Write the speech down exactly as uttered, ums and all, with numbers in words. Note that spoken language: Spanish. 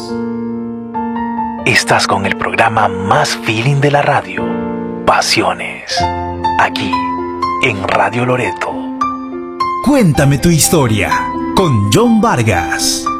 Estás con el programa más feeling de la radio, Pasiones, aquí en Radio Loreto. Cuéntame tu historia con John Vargas.